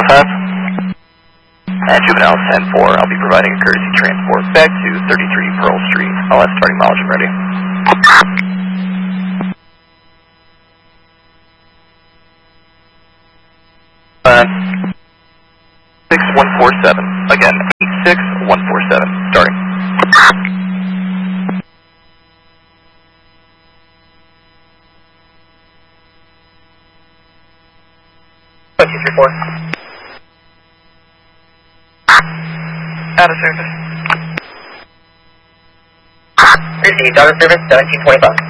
5. Juvenile 10-4, I'll be providing a courtesy transport back to 33 Pearl Street. I'll have starting mileage and ready. 6147. Again, 86147. Starting. Out of service. Received, out of service, 1725.